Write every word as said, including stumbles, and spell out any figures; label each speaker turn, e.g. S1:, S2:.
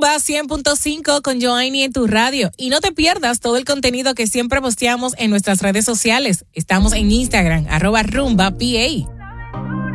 S1: Rumba cien punto cinco con Joanny en tu radio. Y no te pierdas todo el contenido que siempre posteamos en nuestras redes sociales. Estamos en Instagram, arroba Rumba P A.